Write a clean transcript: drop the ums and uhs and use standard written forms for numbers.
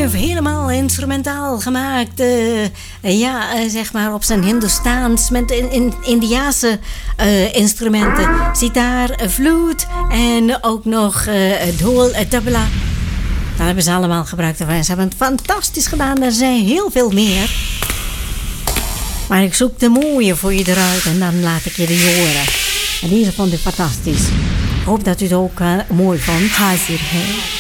helemaal instrumentaal gemaakt. Zeg maar op zijn Hindoestaans met Indiase instrumenten. Sitaar, vloed en ook nog dhol, tabla. Dat hebben ze allemaal gebruikt. Ze hebben het fantastisch gedaan. Er zijn heel veel meer. Maar ik zoek de mooie voor je eruit en dan laat ik je die horen. En deze vond ik fantastisch. Ik hoop dat u het ook mooi vond. Hazir hai.